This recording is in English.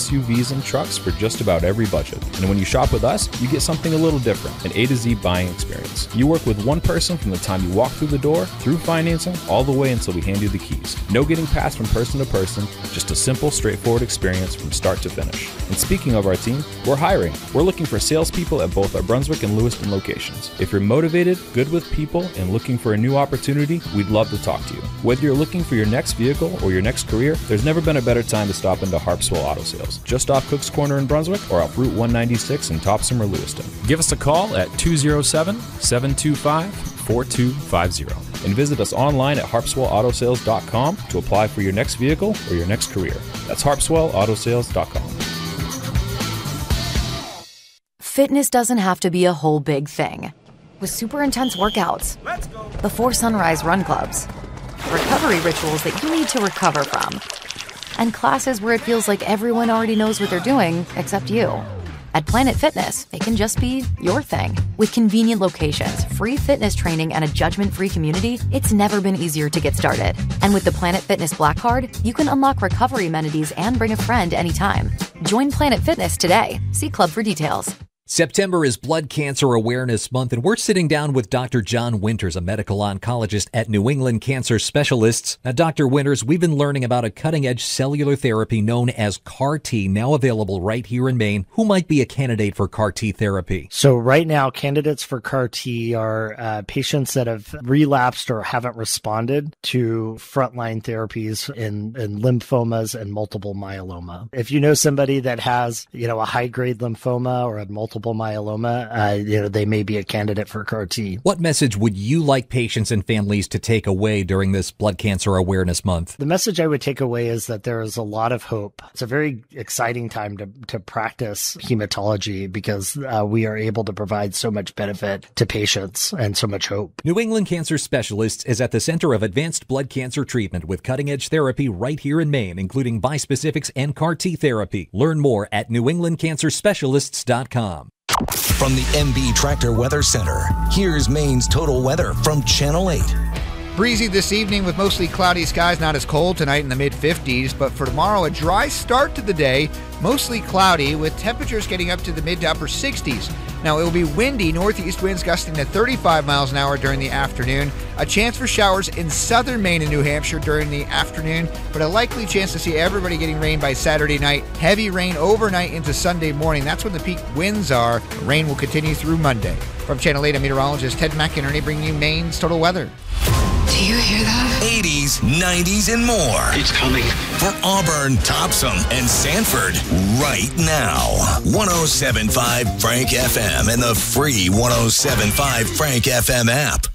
SUVs and trucks for just about every budget. And when you shop with us, you get something a little different, an A to Z buying experience. You work with one person from the time you walk through the door, through financing, all the way until we hand you the keys. No getting passed from person to person, just a simple, straightforward experience from start to finish. And speaking of our team, we're hiring. We're looking for salespeople at both our Brunswick and Lewiston locations. If you're motivated, good with people, and looking for a new opportunity, we'd love to talk to you. Whether you're looking for your next vehicle or your next career, there's never been a better time to stop into Harpswell Auto Sales, just off Cook's Corner in Brunswick or off Route 196 in Topsom or Lewiston. Give us a call at 207-725-4250 and visit us online at harpswellautosales.com to apply for your next vehicle or your next career. That's harpswellautosales.com. Fitness doesn't have to be a whole big thing. With super intense workouts, before sunrise run clubs, recovery rituals that you need to recover from, and classes where it feels like everyone already knows what they're doing except you. At Planet Fitness, it can just be your thing. With convenient locations, free fitness training, and a judgment-free community, it's never been easier to get started. And with the Planet Fitness Black Card, you can unlock recovery amenities and bring a friend anytime. Join Planet Fitness today. See Club for details. September is Blood Cancer Awareness Month, and we're sitting down with Dr. John Winters, a medical oncologist at New England Cancer Specialists. Now, Dr. Winters, we've been learning about a cutting-edge cellular therapy known as CAR-T, now available right here in Maine. Who might be a candidate for CAR-T therapy? So right now, candidates for CAR-T are patients that have relapsed or haven't responded to frontline therapies in lymphomas and multiple myeloma. If you know somebody that has, a high-grade lymphoma or a multiple myeloma, they may be a candidate for CAR-T. What message would you like patients and families to take away during this Blood Cancer Awareness Month? The message I would take away is that there is a lot of hope. It's a very exciting time to practice hematology because we are able to provide so much benefit to patients and so much hope. New England Cancer Specialists is at the center of advanced blood cancer treatment with cutting-edge therapy right here in Maine, including bispecifics and CAR-T therapy. Learn more at newenglandcancerspecialists.com. From the MB Tractor Weather Center, here's Maine's total weather from Channel 8. Breezy this evening with mostly cloudy skies, not as cold tonight in the mid-50s, but for tomorrow, a dry start to the day, mostly cloudy with temperatures getting up to the mid to upper 60s. Now, it will be windy, northeast winds gusting to 35 miles an hour during the afternoon. A chance for showers in southern Maine and New Hampshire during the afternoon, but a likely chance to see everybody getting rain by Saturday night. Heavy rain overnight into Sunday morning. That's when the peak winds are. The rain will continue through Monday. From Channel 8, meteorologist Ted McInerney bringing you Maine's total weather. Do you hear that? 80s, 90s, and more. It's coming. For Auburn, Topsom, and Sanford, right now. 107.5 Frank FM and the free 107.5 Frank FM app.